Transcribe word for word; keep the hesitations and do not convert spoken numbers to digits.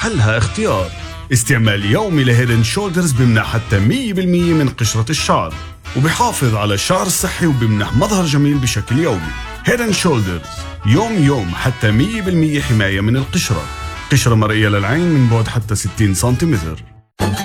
محلها اختيار. استعمال يومي لهيد اند شولدرز بمنح حتى مية بالمية من قشرة الشعر، وبيحافظ على الشعر الصحي وبمنح مظهر جميل بشكل يومي. هيد اند شولدرز يوم يوم حتى مية بالمية حماية من القشرة. قشرة مرئية للعين من بعد حتى ستين سنتيمتر.